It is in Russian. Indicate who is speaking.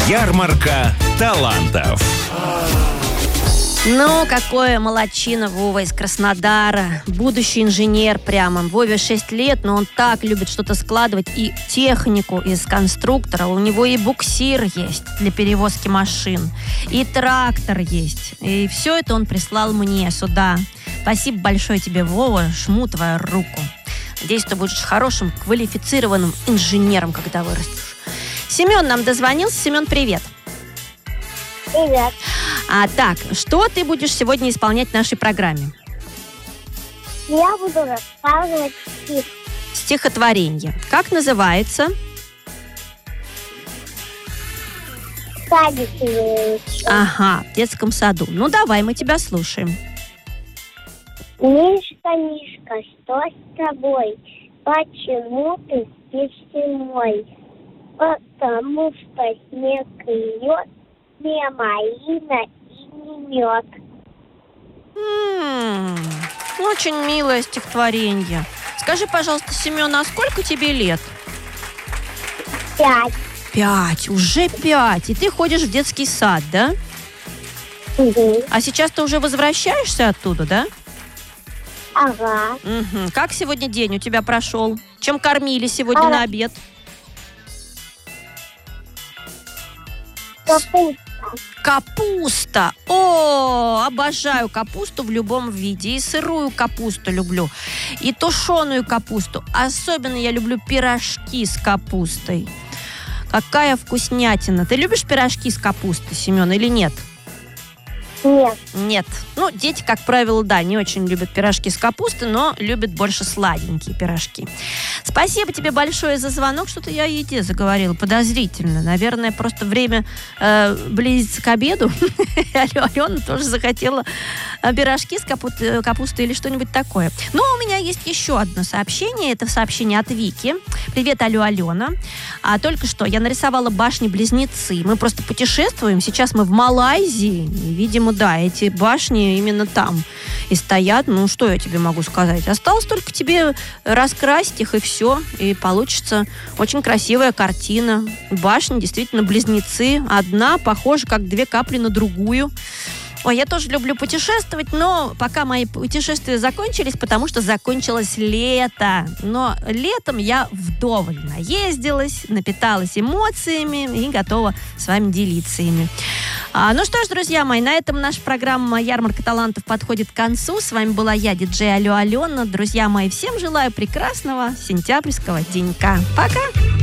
Speaker 1: Ярмарка талантов.
Speaker 2: Ну, какое молодчина Вова из Краснодара. Будущий инженер прямо. Вове 6 лет, но он так любит что-то складывать. И технику из конструктора. У него и буксир есть для перевозки машин. И трактор есть. И все это он прислал мне сюда. Спасибо большое тебе, Вова. Жму твою руку. Надеюсь, ты будешь хорошим, квалифицированным инженером, когда вырастешь. Семен нам дозвонился. Семен, привет.
Speaker 3: Привет.
Speaker 2: Так, что ты будешь сегодня исполнять в нашей программе?
Speaker 3: Я буду рассказывать стих.
Speaker 2: Стихотворение. Как называется?
Speaker 3: Садики.
Speaker 2: Ага, в детском саду. Ну, давай, мы тебя слушаем.
Speaker 3: Мишка, Мишка, что с тобой? Почему ты спишь зимой? Потому что снег льет, не малина и не мед.
Speaker 2: Очень милое стихотворение. Скажи, пожалуйста, Семен, а сколько тебе лет?
Speaker 3: 5.
Speaker 2: 5, уже 5. И ты ходишь в детский сад, да?
Speaker 3: Угу.
Speaker 2: А сейчас ты уже возвращаешься оттуда, да?
Speaker 3: Ага.
Speaker 2: Угу. Как сегодня день у тебя прошел? Чем кормили сегодня на обед?
Speaker 3: Капуста.
Speaker 2: Капуста! О, обожаю капусту в любом виде. И сырую капусту люблю, и тушеную капусту. Особенно я люблю пирожки с капустой. Какая вкуснятина. Ты любишь пирожки с капустой, Семен, или нет?
Speaker 3: Нет.
Speaker 2: Нет. Ну, дети, как правило, да, не очень любят пирожки с капустой, но любят больше сладенькие пирожки. Спасибо тебе большое за звонок. Что-то я о еде заговорила подозрительно. Наверное, просто время близится к обеду. Алена тоже захотела пирожки с капустой или что-нибудь такое. Но у меня есть еще одно сообщение. Это сообщение от Вики. Привет, Алена. Только что я нарисовала башни-близнецы. Мы просто путешествуем. Сейчас мы в Малайзии. И, видимо, да, эти башни именно там и стоят. Ну, что я тебе могу сказать? Осталось только тебе раскрасить их, и все. И получится очень красивая картина. Башни действительно близнецы. Одна похожа, как 2 капли на другую. Ой, я тоже люблю путешествовать, но пока мои путешествия закончились, потому что закончилось лето. Но летом я вдоволь наездилась, напиталась эмоциями и готова с вами делиться ими. Ну что ж, друзья мои, на этом наша программа «Ярмарка талантов» подходит к концу. С вами была я, диджей Алена. Друзья мои, всем желаю прекрасного сентябрьского денька. Пока!